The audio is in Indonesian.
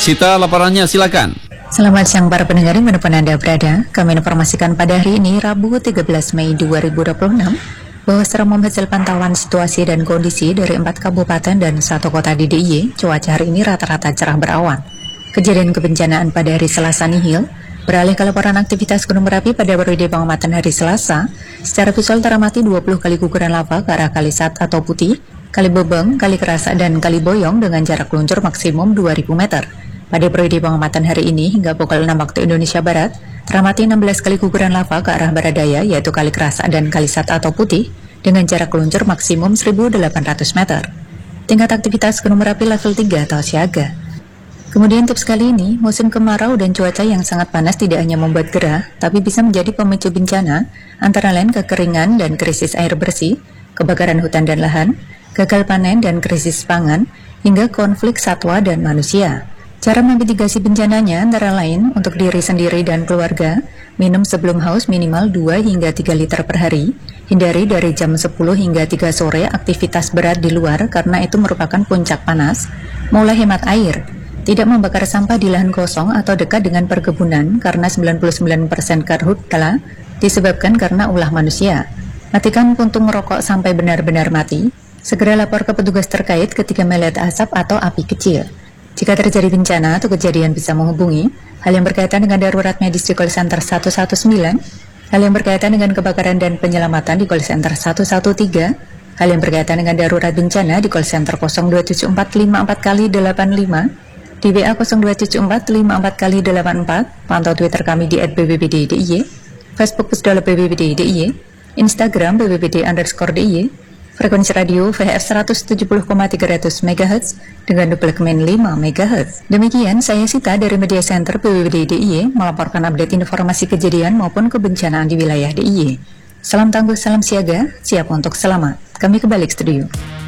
Sita, laporannya silakan. Selamat siang para pendengar dimanapun Anda berada. Kami informasikan pada hari ini Rabu 13 Mei 2026 bahwa setelah hasil pantauan situasi dan kondisi dari 4 kabupaten dan 1 kota di DIY, cuaca hari ini rata-rata cerah berawan. Kejadian kebencanaan pada hari Selasa nihil. Beralih ke laporan aktivitas gunung berapi pada periode pengamatan hari Selasa, secara visual teramati 20 kali guguran lava ke arah Kali Sat atau Putih, Kali Bebeng, Kali Kerasa, dan Kali Boyong dengan jarak luncur maksimum 2000 meter. Pada periode pengamatan hari ini hingga pukul 6 waktu Indonesia Barat, teramati 16 kali guguran lava ke arah barat daya yaitu Kali Kerasa dan Kali Sat atau Putih dengan jarak luncur maksimum 1800 meter. Tingkat aktivitas gunung berapi level 3 atau siaga. Kemudian tips kali ini, musim kemarau dan cuaca yang sangat panas tidak hanya membuat gerah, tapi bisa menjadi pemicu bencana, antara lain kekeringan dan krisis air bersih, kebakaran hutan dan lahan, gagal panen dan krisis pangan, hingga konflik satwa dan manusia. Cara memitigasi bencananya antara lain untuk diri sendiri dan keluarga, minum sebelum haus minimal 2 hingga 3 liter per hari, hindari dari jam 10 hingga 3 sore aktivitas berat di luar karena itu merupakan puncak panas, mulai hemat air, tidak membakar sampah di lahan kosong atau dekat dengan perkebunan karena 99% karhutla disebabkan karena ulah manusia. Matikan puntung rokok sampai benar-benar mati, segera lapor ke petugas terkait ketika melihat asap atau api kecil. Jika terjadi bencana atau kejadian bisa menghubungi hal yang berkaitan dengan darurat medis di call center 119, hal yang berkaitan dengan kebakaran dan penyelamatan di call center 113, hal yang berkaitan dengan darurat bencana di call center 027454485, di WA 027454484, pantau Twitter kami di @bbbd_diy, Facebook @bbbd_diy, Instagram @bbbd_diy, frekuensi radio VHF 170,300 MHz dengan duplemen 5 MHz. Demikian saya Sita dari Media Center BBBD DIY melaporkan update informasi kejadian maupun kebencanaan di wilayah DIY. Salam tangguh, salam siaga, siap untuk selamat. Kami kembali ke studio.